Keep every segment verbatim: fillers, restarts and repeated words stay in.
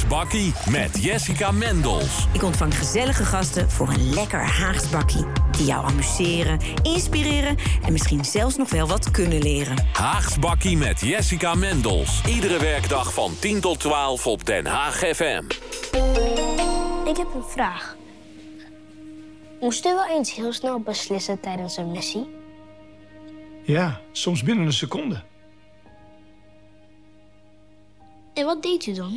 Haags bakkie met Jessica Mendels. Ik ontvang gezellige gasten voor een lekker Haags bakkie. Die jou amuseren, inspireren en misschien zelfs nog wel wat kunnen leren. Haags bakkie met Jessica Mendels. Iedere werkdag van tien tot twaalf op Den Haag F M. Ik heb een vraag. Moest u wel eens heel snel beslissen tijdens een missie? Ja, soms binnen een seconde. En wat deed u dan?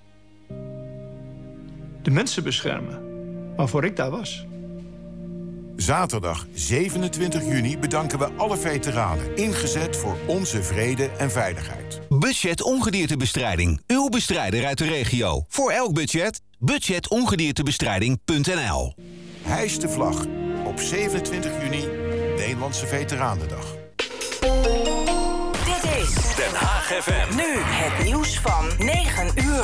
De mensen beschermen, waarvoor ik daar was. Zaterdag zevenentwintig juni bedanken we alle veteranen. Ingezet voor onze vrede en veiligheid. Budget ongediertebestrijding. Uw bestrijder uit de regio. Voor elk budget. budget ongediertebestrijding punt n l. Hijs de vlag. Op zevenentwintig juni, Nederlandse Veteranendag. Dit is Den Haag F M. nu het nieuws van negen uur.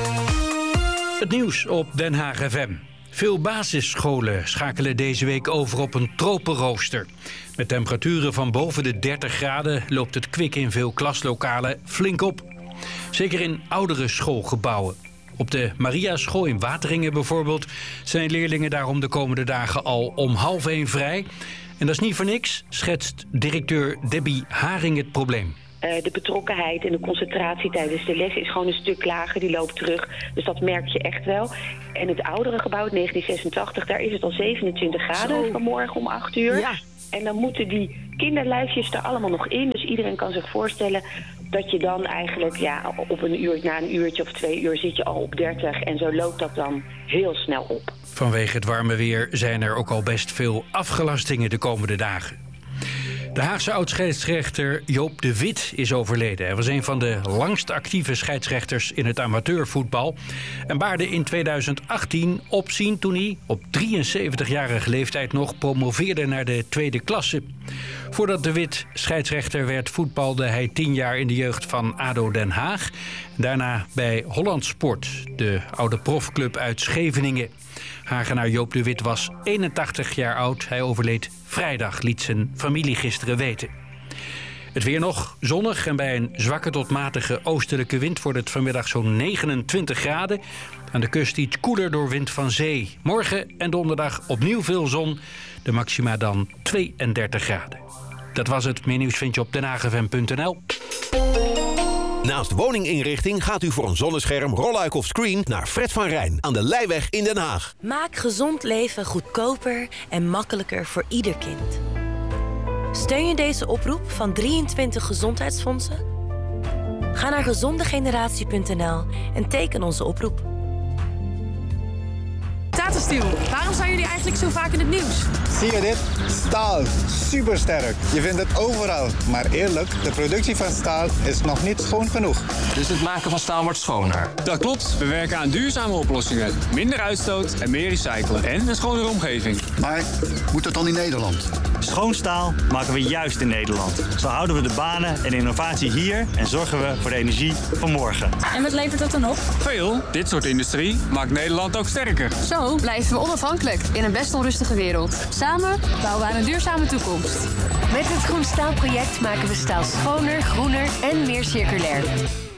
Het nieuws op Den Haag F M. Veel basisscholen schakelen deze week over op een tropenrooster. Met temperaturen van boven de dertig graden loopt het kwik in veel klaslokalen flink op. Zeker in oudere schoolgebouwen. Op de Mariaschool in Wateringen bijvoorbeeld zijn leerlingen daarom de komende dagen al om half één vrij. En dat is niet voor niks, schetst directeur Debbie Haring het probleem. Uh, de betrokkenheid en de concentratie tijdens de les is gewoon een stuk lager. Die loopt terug, dus dat merk je echt wel. En het oudere gebouw, het negentien zesentachtig, daar is het al zevenentwintig graden Zo. vanmorgen om acht uur. Ja. En dan moeten die kinderlijfjes er allemaal nog in. Dus iedereen kan zich voorstellen dat je dan eigenlijk ja, op een uur, na een uurtje of twee uur zit je al op dertig. En zo loopt dat dan heel snel op. Vanwege het warme weer zijn er ook al best veel afgelastingen de komende dagen. De Haagse oud-scheidsrechter Joop de Wit is overleden. Hij was een van de langst actieve scheidsrechters in het amateurvoetbal en baarde in tweeduizend achttien opzien toen hij op drieënzeventigjarige leeftijd nog promoveerde naar de tweede klasse. Voordat de Wit scheidsrechter werd, voetbalde hij tien jaar in de jeugd van ADO Den Haag. Daarna bij Holland Sport, de oude profclub uit Scheveningen. Hagenaar Joop de Wit was eenentachtig jaar oud. Hij overleed vrijdag, liet zijn familie gisteren weten. Het weer nog zonnig en bij een zwakke tot matige oostelijke wind wordt het vanmiddag zo'n negenentwintig graden. Aan de kust iets koeler door wind van zee. Morgen en donderdag opnieuw veel zon. De maxima dan tweeëndertig graden. Dat was het. Meer nieuws vind je op den haag f m punt n l. Naast woninginrichting gaat u voor een zonnescherm, rolluik of screen naar Fred van Rijn aan de Leijweg in Den Haag. Maak gezond leven goedkoper en makkelijker voor ieder kind. Steun je deze oproep van drieëntwintig gezondheidsfondsen? Ga naar gezondegeneratie punt n l en teken onze oproep. Tata Steel, waarom zijn jullie eigenlijk zo vaak in het nieuws? Zie je dit? Staal. Supersterk. Je vindt het overal. Maar eerlijk, de productie van staal is nog niet schoon genoeg. Dus het maken van staal wordt schoner? Dat klopt. We werken aan duurzame oplossingen. Minder uitstoot en meer recyclen. En een schonere omgeving. Maar moet dat dan in Nederland? Schoon staal maken we juist in Nederland. Zo houden we de banen en innovatie hier en zorgen we voor de energie van morgen. En wat levert dat dan op? Veel. Dit soort industrie maakt Nederland ook sterker. Zo blijven we onafhankelijk in een best onrustige wereld. Samen bouwen we aan een duurzame toekomst. Met het Groen Staal project maken we staal schoner, groener en meer circulair.